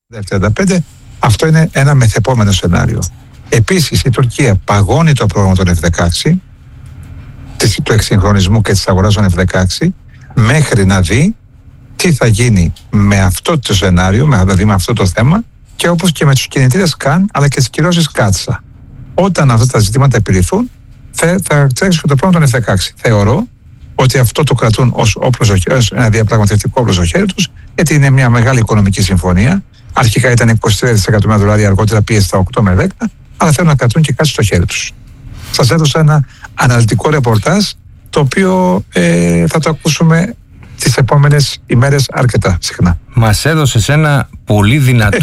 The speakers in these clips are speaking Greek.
F-35, αυτό είναι ένα μεθεπόμενο σενάριο. Επίσης, η Τουρκία παγώνει το πρόγραμμα των F-16, του εξυγχρονισμού και της αγοράς των F-16, μέχρι να δει τι θα γίνει με αυτό το σενάριο, δηλαδή με αυτό το θέμα, και όπως και με τους κινητήρες Καν, αλλά και τις κυρώσεις Κάτσα. Όταν αυτά τα ζητήματα επιληθούν, θα τρέξει και το πρόγραμμα των F-16. Θεωρώ ότι αυτό το κρατούν ως ένα διαπραγματευτικό όπλο στο χέρι τους, γιατί είναι μια μεγάλη οικονομική συμφωνία. Αρχικά ήταν 23 δισεκατομμύρια δολάρια, αργότερα πήγε στα 8 με 10, αλλά θέλουν να κρατούν και κάτι στο χέρι τους. Σας έδωσα ένα αναλυτικό ρεπορτάζ, το οποίο θα το ακούσουμε τις επόμενες ημέρες αρκετά συχνά. Μας έδωσες ένα πολύ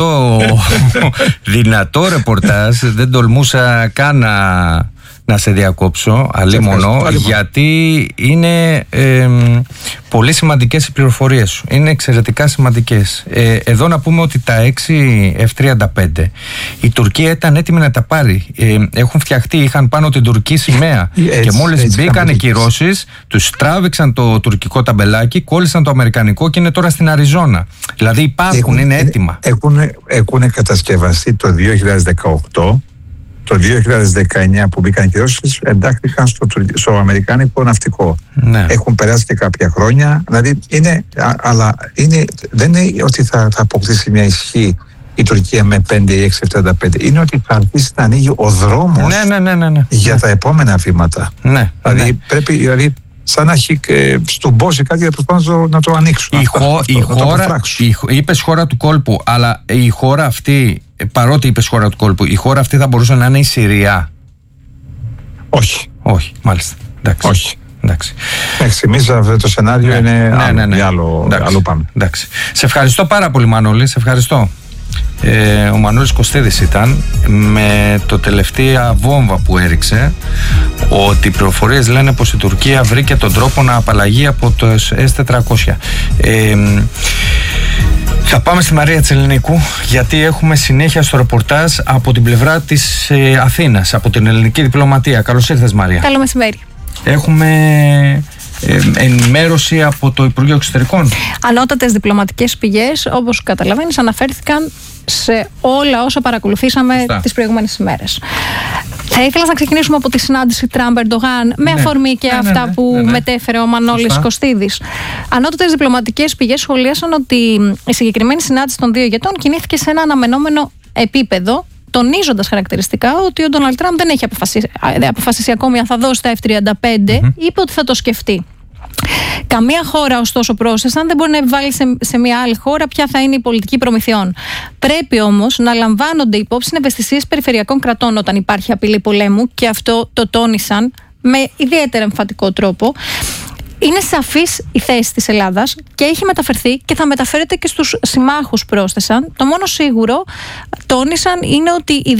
δυνατό ρεπορτάζ. Δεν τολμούσα καν να σε διακόψω, αλίμονο, γιατί είναι πολύ σημαντικές οι πληροφορίες σου. Είναι εξαιρετικά σημαντικές. Εδώ να πούμε ότι τα 6 F-35 η Τουρκία ήταν έτοιμη να τα πάρει. Έχουν φτιαχτεί, είχαν πάνω την τουρκική σημαία και μόλις μπήκαν οι κυρώσεις, τους τράβηξαν το τουρκικό ταμπελάκι, κόλλησαν το αμερικανικό και είναι τώρα στην Αριζόνα. Δηλαδή υπάρχουν, είναι έτοιμα. Έχουν κατασκευαστεί το 2018. Το 2019 που μπήκαν οι κυρώσεις, εντάχθηκαν στο αμερικάνικο ναυτικό. Ναι. Έχουν περάσει και κάποια χρόνια. Δηλαδή δεν είναι ότι θα αποκτήσει μια ισχύ η Τουρκία με 5 ή 6 F-35. Είναι ότι θα αρχίσει να ανοίγει ο δρόμος για τα επόμενα βήματα. Ναι. Δηλαδή πρέπει. Σαν να έχει στουμπώσει κάτι και προσπαθούν να το ανοίξουν. Είπες χώρα του κόλπου, αλλά η χώρα αυτή, παρότι είπες χώρα του κόλπου, η χώρα αυτή θα μπορούσε να είναι η Συρία? Όχι. Όχι, μάλιστα. Εντάξει. Όχι. Εντάξει. Εμείς αυτό το σενάριο είναι άλλο πάμε. Εντάξει. Σε ευχαριστώ πάρα πολύ, Μανώλη. Σε ευχαριστώ. Ο Μανώλης Κωστίδης ήταν με το τελευταία βόμβα που έριξε, ότι οι πληροφορίες λένε πως η Τουρκία βρήκε τον τρόπο να απαλλαγεί από το S-400. Θα πάμε στη Μαρία Τσελενίκου, γιατί έχουμε συνέχεια στο ρεπορτάζ από την πλευρά της Αθήνας, από την ελληνική διπλωματία. Καλώς ήρθες, Μαρία. Καλό μεσημέρι. Έχουμε ενημέρωση από το Υπουργείο Εξωτερικών. Ανώτατες διπλωματικές πηγές, όπως καταλαβαίνεις, αναφέρθηκαν σε όλα όσα παρακολουθήσαμε τις προηγούμενες ημέρες. Θα ήθελα να ξεκινήσουμε από τη συνάντηση Τραμπ-Ερντογάν, με αφορμή και αυτά που μετέφερε ο Μανώλης Κωστίδης. Ανώτατες διπλωματικές πηγές σχολίασαν ότι η συγκεκριμένη συνάντηση των δύο ηγετών κινήθηκε σε ένα αναμενόμενο επίπεδο, τονίζοντας χαρακτηριστικά ότι ο Ντόναλντ Τραμπ δεν έχει αποφασίσει ακόμη αν θα δώσει τα F-35, είπε ότι θα το σκεφτεί. Καμία χώρα, ωστόσο, πρόσθεσαν, δεν μπορεί να επιβάλλει σε μια άλλη χώρα ποια θα είναι η πολιτική προμηθειών. Πρέπει όμως να λαμβάνονται υπόψη ευαισθησίες περιφερειακών κρατών όταν υπάρχει απειλή πολέμου, και αυτό το τόνισαν με ιδιαίτερα εμφατικό τρόπο. Είναι σαφής η θέση της Ελλάδας και έχει μεταφερθεί και θα μεταφέρεται και στους συμμάχους, πρόσθεσαν. Το μόνο σίγουρο, τόνισαν, είναι ότι η